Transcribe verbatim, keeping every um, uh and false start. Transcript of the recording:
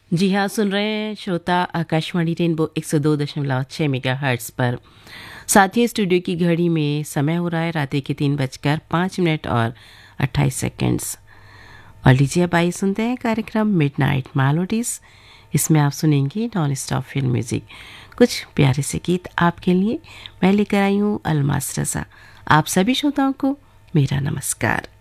जी हाँ, सुन रहे हैं श्रोता आकाशवाणी रेनबो एक सौ दो दशमलव छः मेगा हर्ट्स पर। साथियों, स्टूडियो की घड़ी में समय हो रहा है रात के तीन बजकर पाँच मिनट और अट्ठाईस सेकंड्स। और लीजिए अब आइए सुनते हैं कार्यक्रम मिडनाइट मेलोडीज। इसमें आप सुनेंगे नॉन स्टॉप फिल्म म्यूजिक, कुछ प्यारे से गीत आपके लिए। मैं लेकर आई हूँ अलमास रजा। आप सभी श्रोताओं को मेरा नमस्कार।